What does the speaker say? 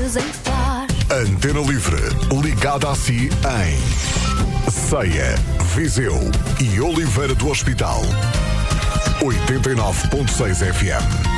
exemplar. Antena Livre, ligada a si em Ceia, Viseu e Oliveira do Hospital. 89.6 FM.